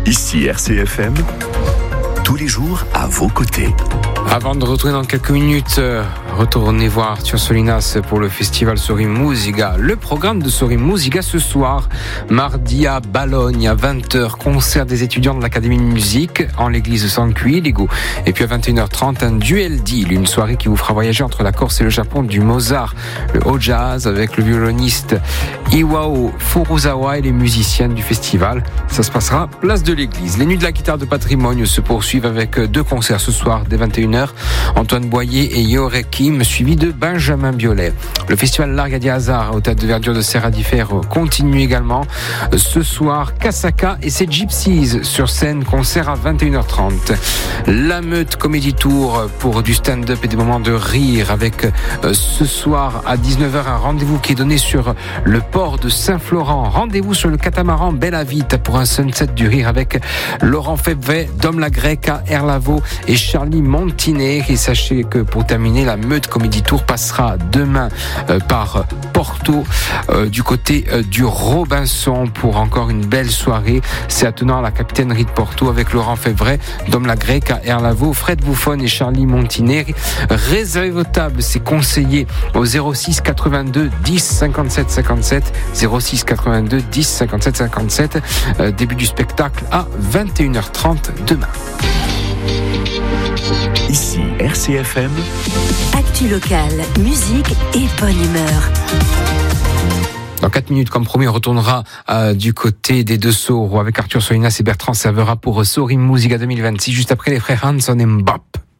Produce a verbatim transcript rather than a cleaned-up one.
Ici R C F M, tous les jours à vos côtés. Avant de retrouver dans quelques minutes, euh, retournez voir Arthur Solinas pour le festival Sorim Musica. Le programme de Sorim Musica ce soir, mardi à Balogne à vingt heures, concert des étudiants de l'Académie de musique en l'église San Quiligo. Et puis à vingt et une heures trente, un duel deal, une soirée qui vous fera voyager entre la Corse et le Japon, du Mozart, le haut jazz avec le violoniste Iwao Furuzawa et les musiciennes du festival. Ça se passera place de l'église. Les nuits de la guitare de patrimoine se poursuivent avec deux concerts ce soir dès vingt et une heures. Antoine Boyer et Yore Kim, suivi de Benjamin Biolay. Le festival Largadi Hazard au théâtre de verdure de Serra di Ferro continue également. Ce soir, Kasaka et ses Gypsies sur scène, concert à vingt et une heures trente. La Meute Comedy Tour pour du stand-up et des moments de rire avec ce soir à dix-neuf heures un rendez-vous qui est donné sur le port de Saint-Florent. Rendez-vous sur le catamaran Bella Vita pour un sunset du rire avec Laurent Febvre, Dom La Greca, Erlavo et Charlie Montinet. Et sachez que pour terminer, la Meute Comedy Tour passera demain euh, par Porto euh, du côté euh, du Robinson pour encore une belle soirée. C'est attenant à la capitainerie de Porto avec Laurent Febvre, Dom La Greca, Erlavo, Fred Bouffon et Charlie Montineri. Réservez vos tables, c'est conseillé au zéro six quatre-vingt-deux dix cinquante-sept cinquante-sept, zéro six quatre-vingt-deux dix cinquante-sept cinquante-sept. Euh, début du spectacle à vingt et une heures trente demain. Ici R C F M. Actu locale, musique et bonne humeur. Dans quatre minutes, comme promis, on retournera euh, du côté des deux Sceaux avec Arthur Solinas et Bertrand Servera pour Sorim Musica deux mille vingt-six, juste après les frères Hanson et Mbop.